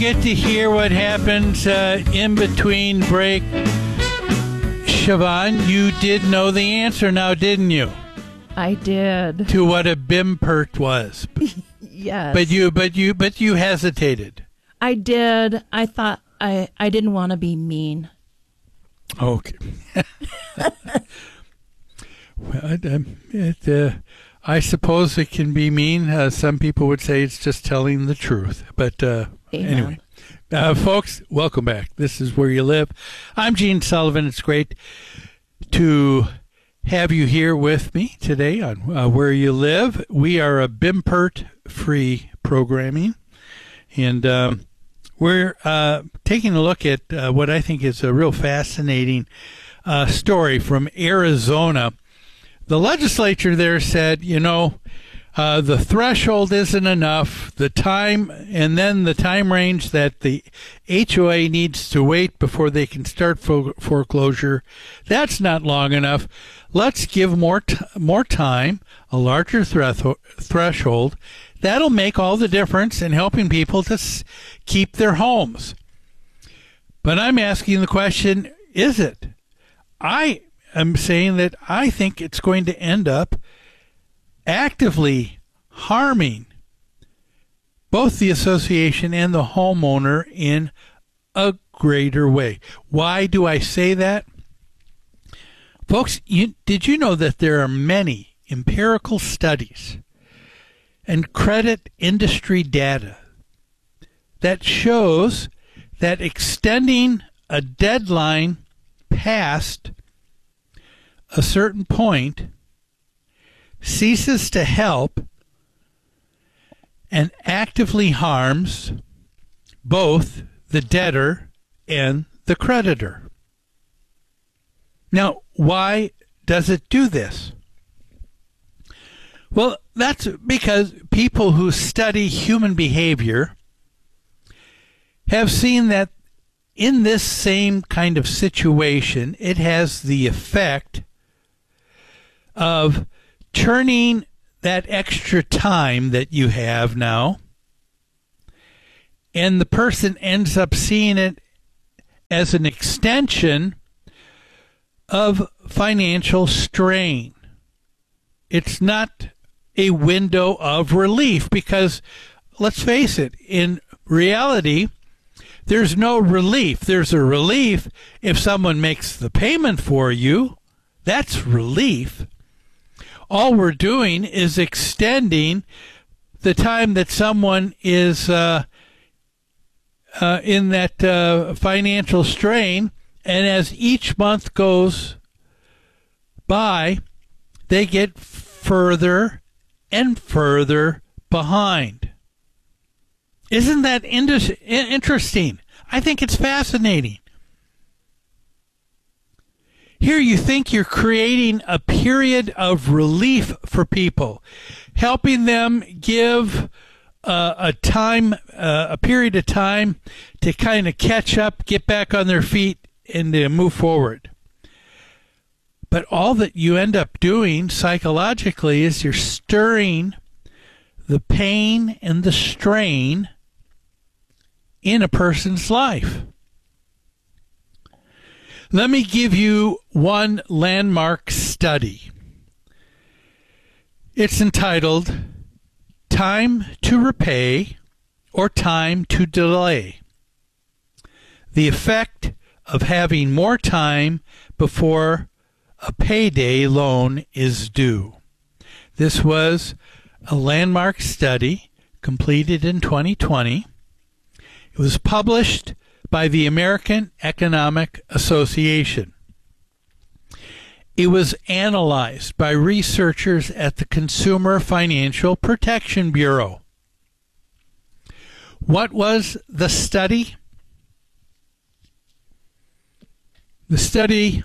Get to hear what happens in between break. Siobhan, you did know the answer now, didn't you? I did. To what a bimpert was. Yes. But you hesitated. I did. I thought I didn't want to be mean. Okay. Well, I suppose it can be mean. Some people would say it's just telling the truth. But anyway, folks, welcome back. This is Where You Live. I'm Gene Sullivan. It's great to have you here with me today on Where You Live. We are a bimpert-free programming, and we're taking a look at what I think is a real fascinating story from Arizona. The legislature there said, the threshold isn't enough, the time, and then the time range that the HOA needs to wait before they can start foreclosure, that's not long enough. Let's give more time, a larger threshold. That'll make all the difference in helping people to keep their homes. But I'm asking the question, is it? I'm saying that I think it's going to end up actively harming both the association and the homeowner in a greater way. Why do I say that? Folks, did you know that there are many empirical studies and credit industry data that shows that extending a deadline past a certain point ceases to help and actively harms both the debtor and the creditor. Now, why does it do this? Well, that's because people who study human behavior have seen that in this same kind of situation, it has the effect of turning that extra time that you have now, and the person ends up seeing it as an extension of financial strain. It's not a window of relief because, let's face it, in reality, there's no relief. There's a relief if someone makes the payment for you. That's relief. All we're doing is extending the time that someone is in that financial strain, and as each month goes by, they get further and further behind. Isn't that interesting? I think it's fascinating. Here you think you're creating a period of relief for people, helping them give a period of time to kind of catch up, get back on their feet, and to move forward. But all that you end up doing psychologically is you're stirring the pain and the strain in a person's life. Let me give you one landmark study. It's entitled Time to Repay or Time to Delay. The effect of having more time before a payday loan is due. This was a landmark study completed in 2020. It was published by the American Economic Association. It was analyzed by researchers at the Consumer Financial Protection Bureau. What was the study? The study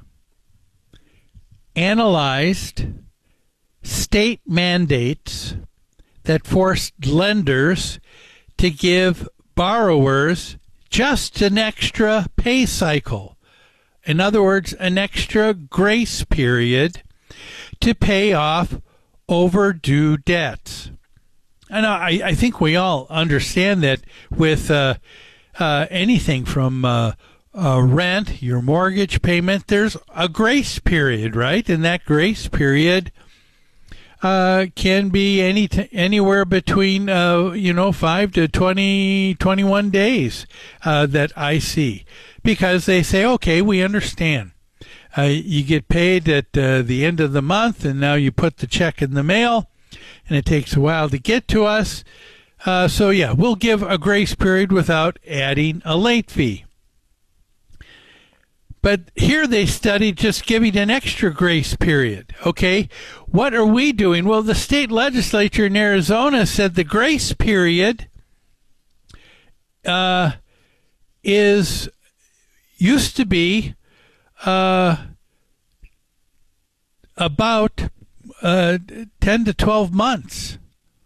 analyzed state mandates that forced lenders to give borrowers just an extra pay cycle. In other words, an extra grace period to pay off overdue debts. And I think we all understand that with anything from rent, your mortgage payment, there's a grace period, right? And that grace period can be anywhere between 5 to 21 days that I see, because they say, okay, we understand. You get paid at the end of the month, and now you put the check in the mail, and it takes a while to get to us. So yeah, we'll give a grace period without adding a late fee. But here they studied just giving an extra grace period. Okay, what are we doing? Well, the state legislature in Arizona said the grace period used to be about 10 to 12 months.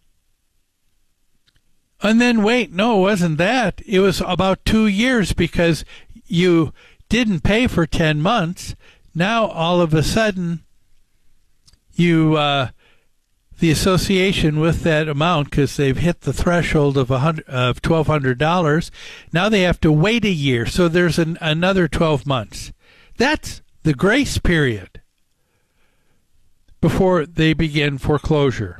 And then wait, no, it wasn't that. It was about 2 years, because you didn't pay for 10 months. Now all of a sudden you the association with that amount, because they've hit the threshold of $1,200, now they have to wait a year. So there's another 12 months. That's the grace period before they begin foreclosure.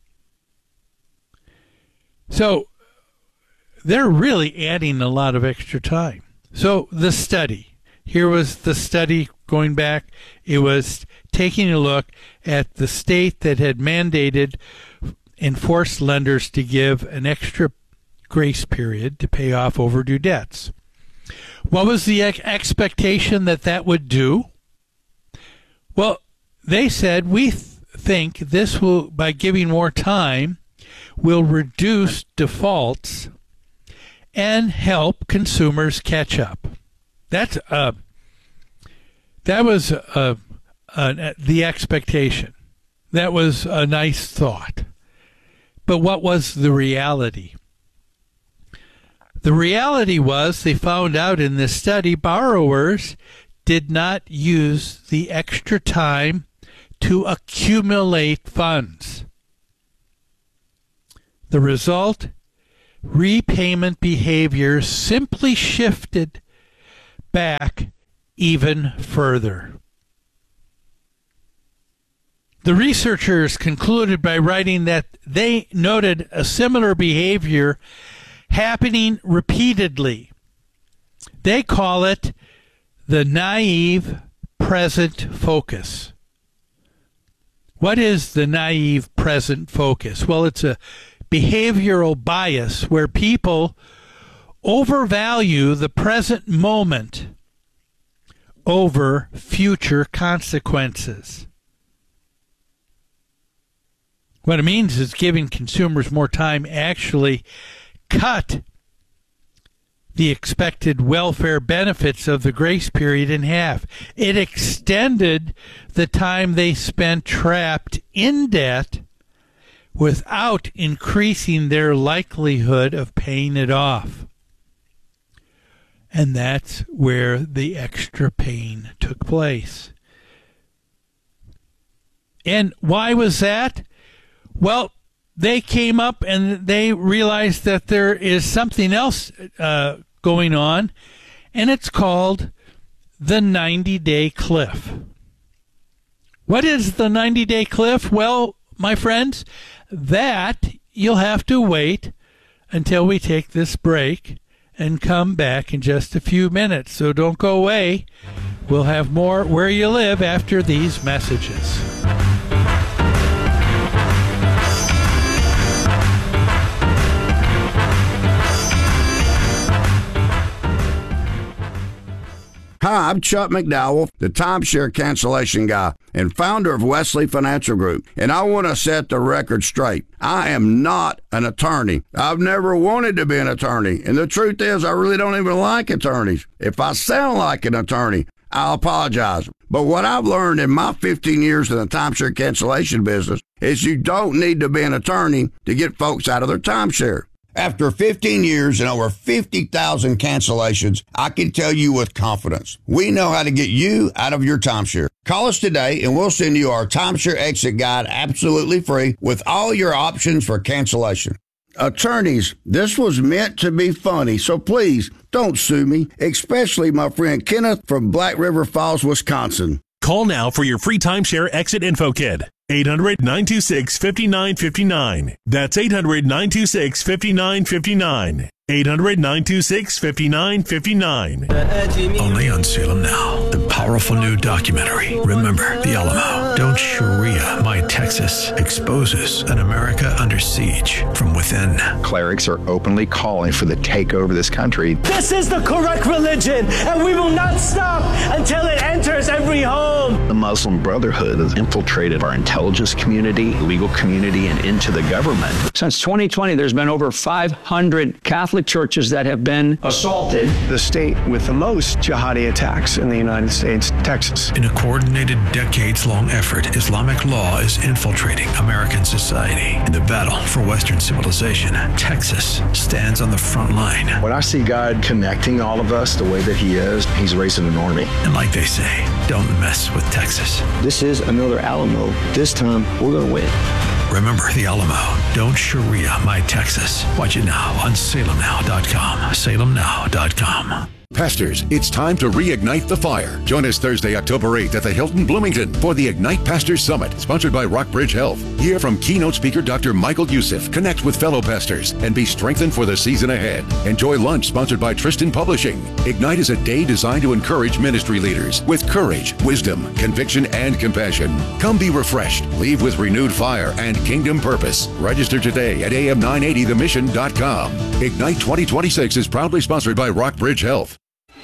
So they're really adding a lot of extra time. So the study. Here was the study going back. It was taking a look at the state that had mandated and forced lenders to give an extra grace period to pay off overdue debts. What was the expectation that would do? Well, they said, we think this will, by giving more time, will reduce defaults and help consumers catch up. That was the expectation. That was a nice thought. But what was the reality? The reality was, they found out in this study, borrowers did not use the extra time to accumulate funds. The result? Repayment behavior simply shifted back even further. The researchers concluded by writing that they noted a similar behavior happening repeatedly. They call it the naive present focus. What is the naive present focus? Well, it's a behavioral bias where people overvalue the present moment over future consequences. What it means is giving consumers more time actually cut the expected welfare benefits of the grace period in half. It extended the time they spent trapped in debt without increasing their likelihood of paying it off. And that's where the extra pain took place. And why was that? Well, they came up and they realized that there is something else going on, and it's called the 90-day cliff. What is the 90-day cliff? Well, my friends, that you'll have to wait until we take this break and come back in just a few minutes. So don't go away. We'll have more Where You Live after these messages. Hi, I'm Chuck McDowell, the timeshare cancellation guy and founder of Wesley Financial Group, and I want to set the record straight. I am not an attorney. I've never wanted to be an attorney, and the truth is I really don't even like attorneys. If I sound like an attorney, I'll apologize. But what I've learned in my 15 years in the timeshare cancellation business is you don't need to be an attorney to get folks out of their timeshare. After 15 years and over 50,000 cancellations, I can tell you with confidence, we know how to get you out of your timeshare. Call us today and we'll send you our timeshare exit guide absolutely free with all your options for cancellation. Attorneys, this was meant to be funny, so please Don't sue me, especially my friend Kenneth from Black River Falls, Wisconsin. Call now for your free timeshare exit info kit. 800-926-5959. That's 800-926-5959. 800-926-5959. Only on Salem Now, the powerful new documentary, Remember the Alamo. Don't Sharia My Texas exposes an America under siege from within. Clerics are openly calling for the takeover of this country. This is the correct religion, and we will not stop until it enters every home. The Muslim Brotherhood has infiltrated our intelligence community, legal community, and into the government. Since 2020, there's been over 500 Catholic churches that have been assaulted. The state with the most jihadi attacks in the United States, Texas. In a coordinated, decades-long effort, Islamic law is infiltrating American society. In the battle for Western civilization, Texas stands on the front line. When I see God connecting all of us the way that he is, he's raising an army. And like they say, don't mess with Texas. This is another Alamo. This time, we're going to win. Remember the Alamo. Don't Sharia My Texas. Watch it now on salemnow.com. salemnow.com. Pastors, it's time to reignite the fire. Join us Thursday, October 8th at the Hilton Bloomington for the Ignite Pastors Summit, sponsored by Rockbridge Health. Hear from keynote speaker Dr. Michael Youssef, connect with fellow pastors, and be strengthened for the season ahead. Enjoy lunch sponsored by Tristan Publishing. Ignite is a day designed to encourage ministry leaders with courage, wisdom, conviction, and compassion. Come be refreshed, leave with renewed fire and kingdom purpose. Register today at am980themission.com. Ignite 2026 is proudly sponsored by Rockbridge Health.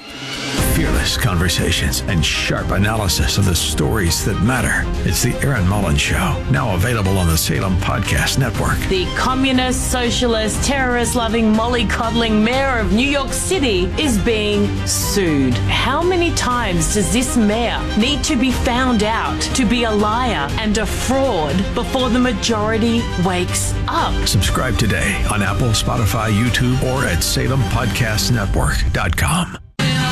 Fearless conversations and sharp analysis of the stories that matter. It's the Aaron Mullins Show, now available on the Salem Podcast Network. The communist, socialist, terrorist-loving, mollycoddling mayor of New York City is being sued. How many times does this mayor need to be found out to be a liar and a fraud before the majority wakes up? Subscribe today on Apple, Spotify, YouTube, or at SalemPodcastNetwork.com.